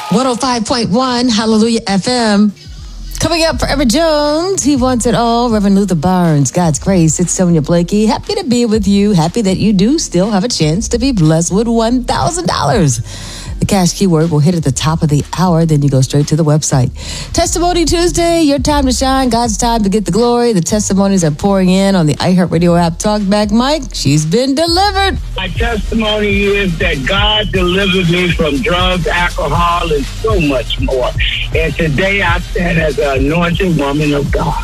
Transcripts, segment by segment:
105.1 Hallelujah FM. Coming up, Forever Jones, He Wants It All. Reverend Luther Barnes, God's Grace. It's Sonia Blakey. Happy to be with you. Happy that you do still have a chance to be blessed with $1,000. The cash keyword will hit at the top of the hour. Then you go straight to the website. Testimony Tuesday, your time to shine. God's time to get the glory. The testimonies are pouring in on the iHeartRadio app. Talk back, Mike. She's been delivered. My testimony is that God delivered me from drugs, alcohol, and so much more. And today I stand as an anointed woman of God.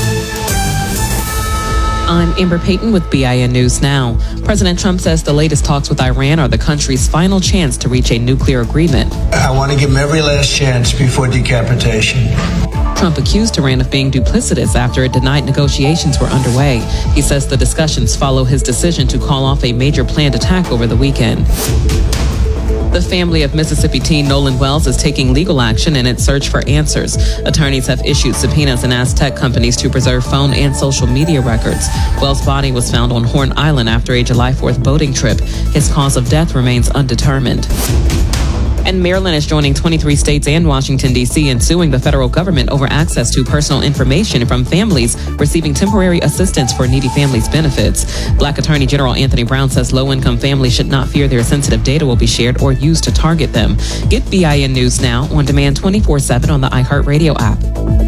I'm Amber Payton with BIN News Now. President Trump says the latest talks with Iran are the country's final chance to reach a nuclear agreement. I want to give them every last chance before decapitation. Trump accused Iran of being duplicitous after it denied negotiations were underway. He says the discussions follow his decision to call off a major planned attack over the weekend. The family of Mississippi teen Nolan Wells is taking legal action in its search for answers. Attorneys have issued subpoenas and asked tech companies to preserve phone and social media records. Wells' body was found on Horn Island after a July 4th boating trip. His cause of death remains undetermined. And Maryland is joining 23 states and Washington, D.C. in suing the federal government over access to personal information from families receiving temporary assistance for needy families' benefits. Black Attorney General Anthony Brown says low-income families should not fear their sensitive data will be shared or used to target them. Get BIN News Now on demand 24/7 on the iHeartRadio app.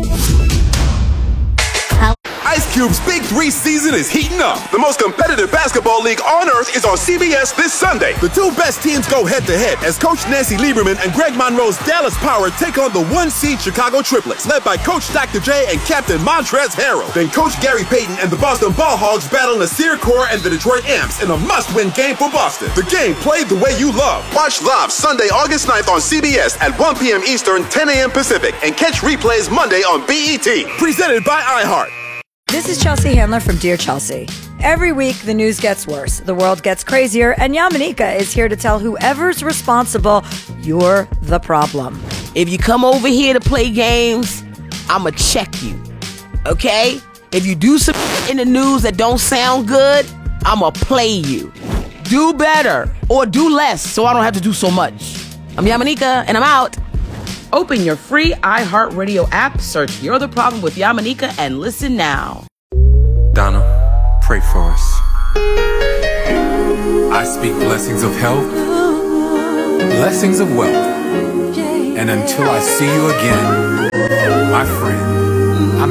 Ice Cube's Big 3 season is heating up. The most competitive basketball league on earth is on CBS this Sunday. The two best teams go head-to-head as Coach Nancy Lieberman and Greg Monroe's Dallas Power take on the one-seed Chicago Triplets, led by Coach Dr. J and Captain Montrezl Harrell. Then Coach Gary Payton and the Boston Ball Hogs battle Nasir Kaur and the Detroit Amps in a must-win game for Boston. The game played the way you love. Watch live Sunday, August 9th on CBS at 1 p.m. Eastern, 10 a.m. Pacific, and catch replays Monday on BET. Presented by iHeart. This is Chelsea Handler from Dear Chelsea. Every week, the news gets worse, the world gets crazier, and Yamanika is here to tell whoever's responsible, you're the problem. If you come over here to play games, I'ma check you, okay? If you do some in the news that don't sound good, I'ma play you. Do better or do less so I don't have to do so much. I'm Yamanika, and I'm out. Open your free iHeartRadio app, search You're the Problem with Yamanika, and listen now. Donna, pray for us. I speak blessings of health, blessings of wealth, and until I see you again, my friend, I'm